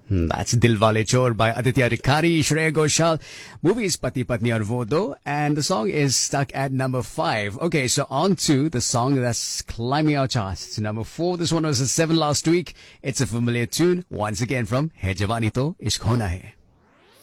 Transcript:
That's Dilwale Chor by Aditya Rikhari, Shreya Ghoshal. Movie is Pati Patni Aur Wo Do, and the song is stuck at number 5. Okay, so on to the song that's climbing our charts to number 4. This one was a 7 last week. It's a familiar tune, once again from Hai Jawani To Ishq Hona Hai.